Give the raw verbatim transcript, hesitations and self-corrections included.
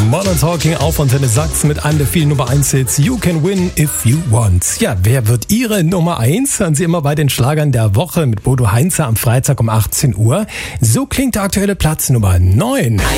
Modern Talking auf Antenne Sachsen mit einem der vielen Nummer eins Hits You Can Win If You Want. Ja, wer wird Ihre Nummer eins? Hören Sie immer bei den Schlagern der Woche mit Bodo Heinze am Freitag um achtzehn Uhr. So klingt der aktuelle Platz Nummer neun.